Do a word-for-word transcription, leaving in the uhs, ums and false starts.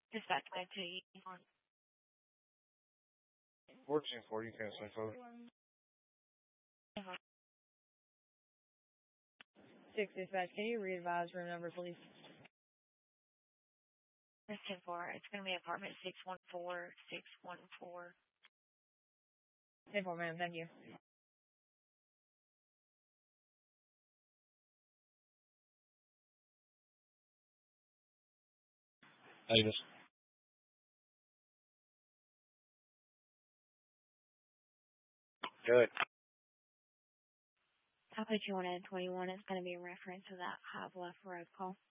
Dispatch back to you. fourteen forty, canceling code. Six dispatch, can you re-advise room number, please? That's ten four. It's going to be apartment six one four, six one four. ten four, ma'am. Thank you. Davis. Good. I'll put you on at twenty-one. It's going to be a reference to that high bluff road call.